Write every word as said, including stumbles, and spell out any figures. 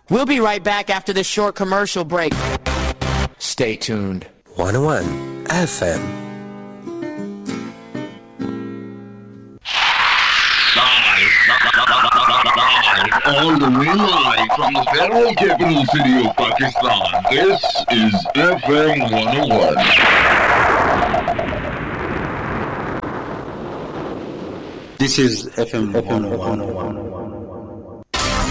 We'll be right back after this short commercial break. Stay tuned. one oh one F M. All the way live from the federal capital city of Pakistan, this is F M one oh one. This is F M one oh one.